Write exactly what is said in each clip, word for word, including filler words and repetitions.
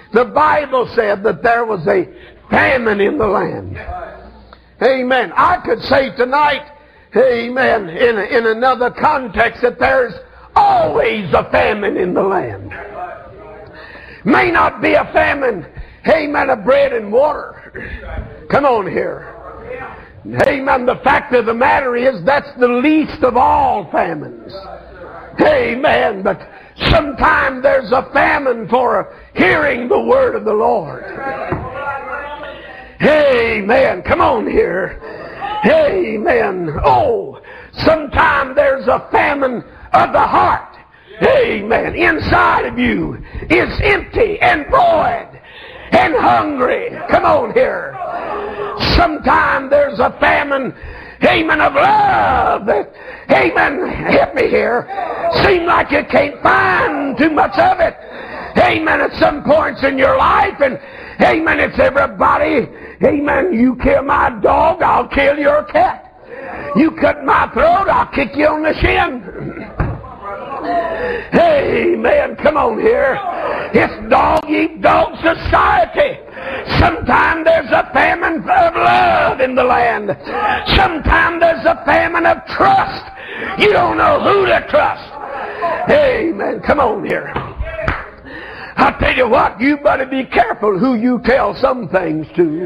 The Bible said that there was a famine in the land. Amen. I could say tonight, amen, in, in another context, that there's always a famine in the land. May not be a famine, amen, of bread and water. Come on here. Amen. The fact of the matter is that's the least of all famines. Amen. But sometimes there's a famine for hearing the word of the Lord. Amen. Come on here. Amen. Oh, sometimes there's a famine of the heart. Amen. Inside of you is empty and void and hungry. Come on here. Sometimes there's a famine, amen, of love that, amen, help me here, seem like you can't find too much of it. Amen, at some points in your life, and amen, it's everybody, amen, you kill my dog, I'll kill your cat. You cut my throat, I'll kick you on the shin. Amen. Come on here. It's dog-eat-dog society. Sometimes there's a famine of love in the land. Sometimes there's a famine of trust. You don't know who to trust. Amen. Come on here. I tell you what, you better be careful who you tell some things to.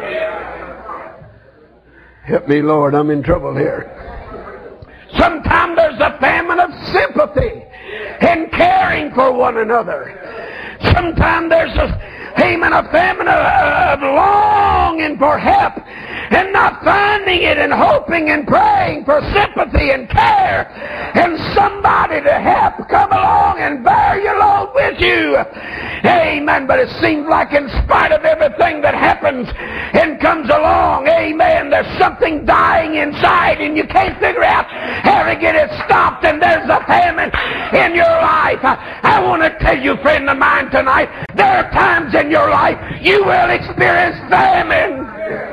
Help me, Lord, I'm in trouble here. Sometimes there's a famine of sympathy and caring for one another. Sometimes there's a, amen, a famine of, of longing for help and not finding it and hoping and praying for sympathy and care and somebody to help come along and bear your load with you. Amen. But it seems like in spite of everything that happens and comes along, amen, there's something dying inside and you can't figure out how to get it stopped, and there's a famine in your life. I, I want to tell you, friend of mine, tonight, there are times in your life you will experience famine.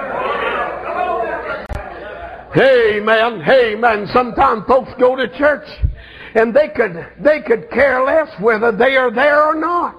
Amen. Amen. Sometimes folks go to church and they could they could care less whether they are there or not.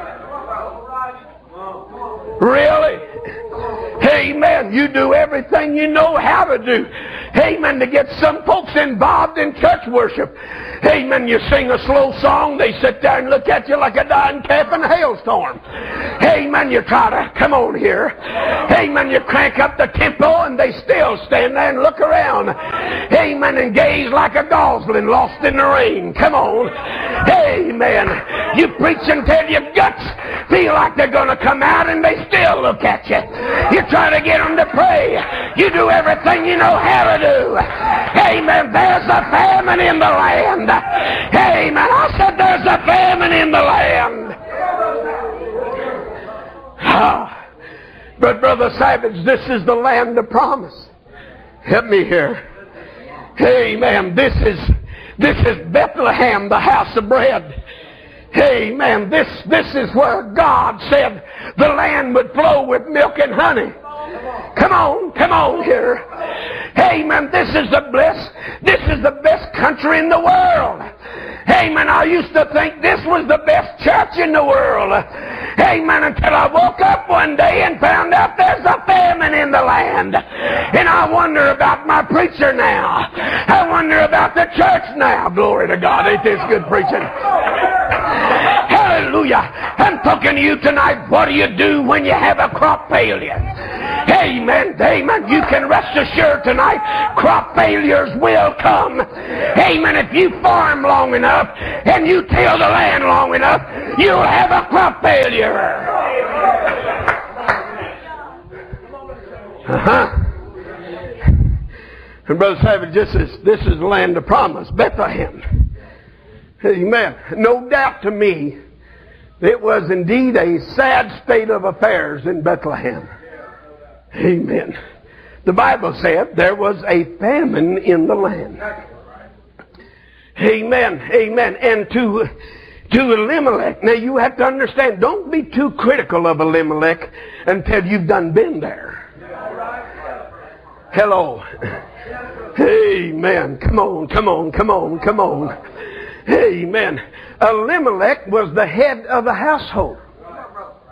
Really? Amen. You do everything you know how to do. Amen. To get some folks involved in church worship. Amen. You sing a slow song, they sit there and look at you like a dying calf in a hailstorm. Amen. You try to come on here. Amen. You crank up the tempo and they still stand there and look around. Amen. And gaze like a gosling lost in the rain. Come on. Amen. You preach until your guts feel like they're going to come out and they still look at you. You try to get them to pray. You do everything you know how to do. Amen. There's a famine in the land. Amen. I said there's a famine in the land. Ah. But Brother Savage, this is the land of promise. Help me here. Amen. This is this is Bethlehem, the house of bread. Amen. This this is where God said the land would flow with milk and honey. Come on, come on here. Amen. This is the best, this is the best country in the world. Amen. I used to think this was the best church in the world. Amen. Until I woke up one day and found out there's a famine in the land. And I wonder about my preacher now. I wonder about the church now. Glory to God. Ain't this good preaching? Hallelujah. I'm talking to you tonight. What do you do when you have a crop failure? Amen. Amen. You can rest assured tonight, crop failures will come. Amen. If you farm long enough and you till the land long enough, you'll have a crop failure. Uh-huh. And Brother Savage, this is, this is the land of promise, Bethlehem. Amen. No doubt to me, it was indeed a sad state of affairs in Bethlehem. Amen. The Bible said there was a famine in the land. Amen. Amen. And to, to Elimelech, now you have to understand, don't be too critical of Elimelech until you've done been there. Hello. Amen. Come on, come on, come on, come on. Amen. Elimelech was the head of the household.